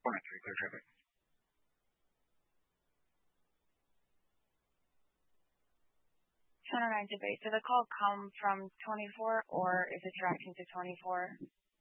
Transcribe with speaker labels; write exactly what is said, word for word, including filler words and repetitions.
Speaker 1: Fine. Very clear, Trevor.
Speaker 2: Did the call come from twenty-four or is it directed to twenty-four?